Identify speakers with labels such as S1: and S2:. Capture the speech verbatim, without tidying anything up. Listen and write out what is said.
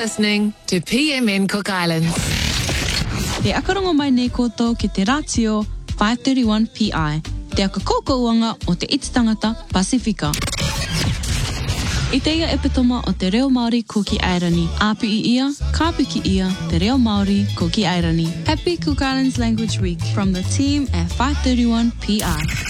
S1: listening to P M N Cook Islands.
S2: Te akarongo mai nei koto ki te ratio five thirty-one P I, te akakokouanga o te Ititangata Pasifika. I teia epitoma o te reo Māori ko ki Airani. Apu i ia, kapu ki ia, te reo Māori ko ki Airani. Happy Cook Islands Language Week from the team at five thirty-one P I.